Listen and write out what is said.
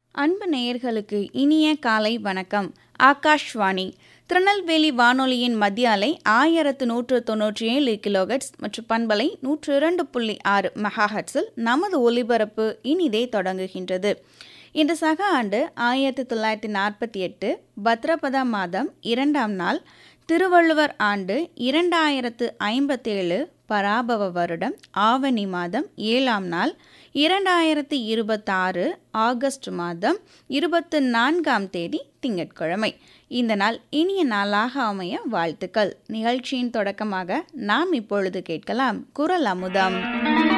அன்பு நேயர்களுக்கு இனிய காலை வணக்கம். ஆகாஷ்வாணி திருநெல்வேலி வானொலியின் மத்திய அலை 1197 கிலோஹெட்ஸ் மற்றும் பண்பலை 102.6 மெகாஹெட்ஸில் நமது ஒலிபரப்பு இனிதே தொடங்குகின்றது. இந்த சக ஆண்டு 1948 பத்ரபத மாதம் 2ஆம் நாள், திருவள்ளுவர் ஆண்டு 2057 பராபவ வருடம் ஆவணி மாதம் 7ஆம் நாள், 2026 ஆகஸ்ட் மாதம் 24ஆம் தேதி திங்கட்கிழமை. இந்த நாள் இனிய நாளாக அமைய வாழ்த்துக்கள். நிகழ்ச்சியின் தொடக்கமாக நாம் இப்பொழுது கேட்கலாம் குரல் அமுதம்.